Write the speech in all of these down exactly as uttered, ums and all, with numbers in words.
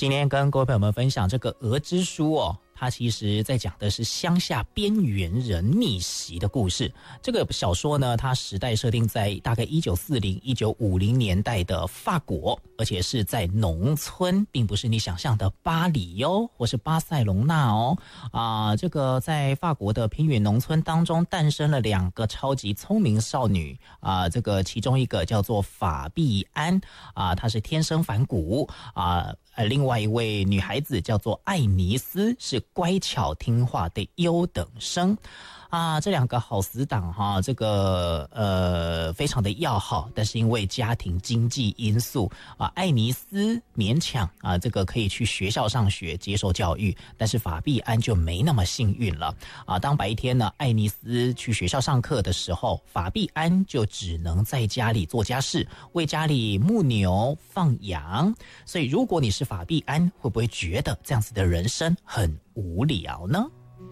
今天跟各位朋友们分享这个《鹅之书》哦，它其实在讲的是乡下边缘人逆袭的故事。这个小说呢，它时代设定在大概一九四零、一九五零年代的法国，而且是在农村，并不是你想象的巴黎哟，或是巴塞隆纳哦。啊，这个在法国的偏远农村当中，诞生了两个超级聪明少女啊，这个其中一个叫做法碧安啊，她是天生反骨啊。呃，另外一位女孩子叫做艾尼斯，是乖巧听话的优等生。啊，这两个好死党哈，这个呃非常的要好，但是因为家庭经济因素啊，艾尼斯勉强啊这个可以去学校上学接受教育，但是法碧安就没那么幸运了啊。当白天呢，艾尼斯去学校上课的时候，法碧安就只能在家里做家事，为家里牧牛放羊。所以如果你是法碧安，会不会觉得这样子的人生很无聊呢？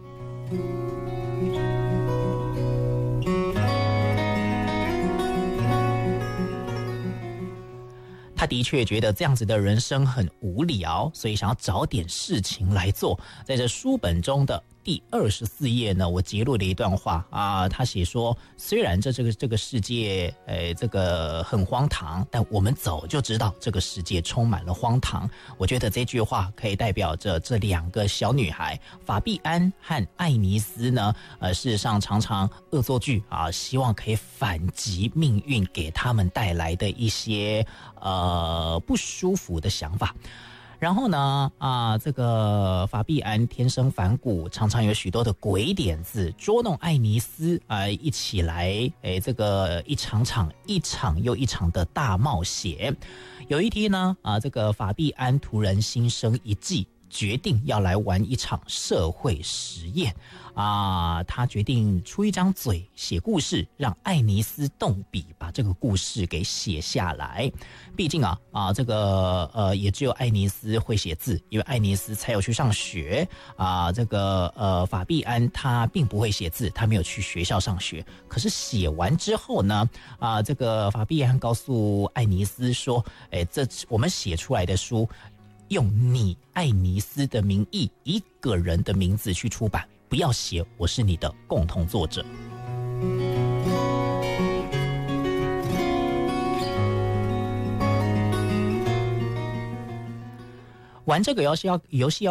他的确觉得这样子的人生很无聊，所以想要找点事情来做。在这书本中的第二十四页呢，我截录了一段话啊，他写说，虽然这这个这个世界，呃，这个很荒唐，但我们早就知道这个世界充满了荒唐。我觉得这句话可以代表着这两个小女孩法碧安和艾尼斯呢，呃，事实上常常恶作剧啊，希望可以反击命运给他们带来的一些呃不舒服的想法。然后呢，啊，这个法碧安天生反骨，常常有许多的鬼点子捉弄艾尼斯啊、呃，一起来，哎，这个一场场、一场又一场的大冒险。有一天呢，啊，这个法碧安突然心生一计，决定要来玩一场社会实验啊！他决定出一张嘴写故事，让艾尼斯动笔把这个故事给写下来。毕竟啊啊，这个呃也只有艾尼斯会写字，因为艾尼斯才有去上学啊。这个呃法碧安他并不会写字，他没有去学校上学。可是写完之后呢，啊，这个法碧安告诉艾尼斯说：“哎，这我们写出来的书。”用你艾尼斯的名义，一个人的名字去出版，不要写我是你的共同作者。玩这个游戏要游戏要